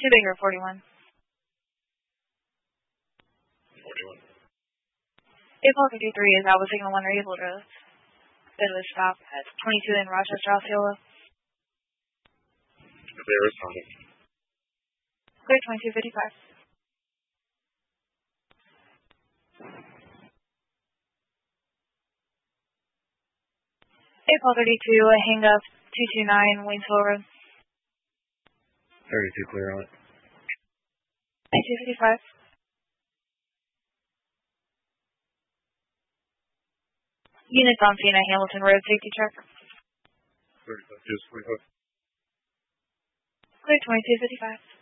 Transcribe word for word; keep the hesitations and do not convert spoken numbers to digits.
two Baker, forty-one. forty-one. April fifty-three is Alpha Signal one. Are you able to bid with stop at twenty-two in Rochester, Osceola? They're responding. Clear twenty-two fifty-five. April thirty-two, hang up two two nine, Waynesville Road. thirty-two clear on it. twenty-two fifty-five. Units on scene at Hamilton Road, safety check. thirty-five, just twenty-five. Clear twenty-two fifty-five.